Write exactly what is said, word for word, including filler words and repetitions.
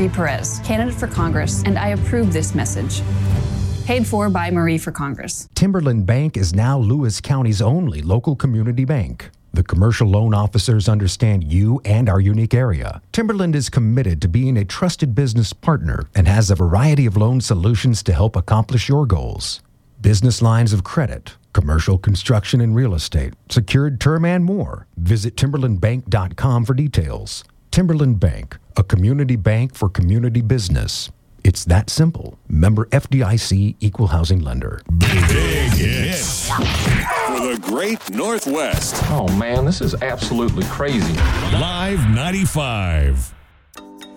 Marie Perez, candidate for Congress, and I approve this message. Paid for by Marie for Congress. Timberland Bank is now Lewis County's only local community bank. The commercial loan officers understand you and our unique area. Timberland is committed to being a trusted business partner and has a variety of loan solutions to help accomplish your goals. Business lines of credit, commercial construction and real estate, secured term, and more. Visit timberland bank dot com for details. Timberland Bank, a community bank for community business. It's that simple. Member F D I C, Equal Housing Lender. Big hits for the Great Northwest. Oh, man, this is absolutely crazy. Live ninety-five.